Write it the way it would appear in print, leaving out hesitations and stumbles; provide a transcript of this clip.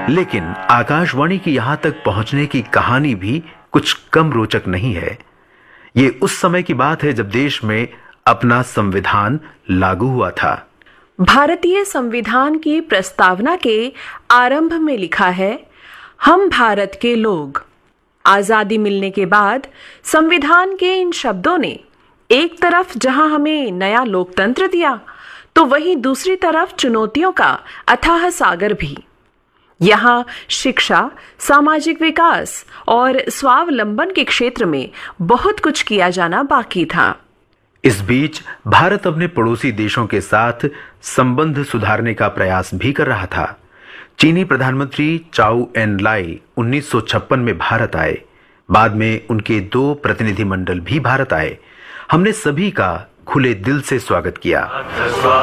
लेकिन आकाशवाणी की यहां तक पहुंचने की कहानी भी कुछ कम रोचक नहीं है। ये उस समय की बात है जब देश में अपना संविधान लागू हुआ था। भारतीय संविधान की प्रस्तावना के आरंभ में लिखा है, हम भारत के लोग। आजादी मिलने के बाद संविधान के इन शब्दों ने एक तरफ जहां हमें नया लोकतंत्र दिया, तो वहीं दूसरी तरफ चुनौतियों का अथाह सागर भी। यहाँ शिक्षा, सामाजिक विकास और स्वावलंबन के क्षेत्र में बहुत कुछ किया जाना बाकी था। इस बीच भारत अपने पड़ोसी देशों के साथ संबंध सुधारने का प्रयास भी कर रहा था। चीनी प्रधानमंत्री चाउ एन लाई 1956 में भारत आए। बाद में उनके 2 प्रतिनिधिमंडल भी भारत आए। हमने सभी का खुले दिल से स्वागत किया।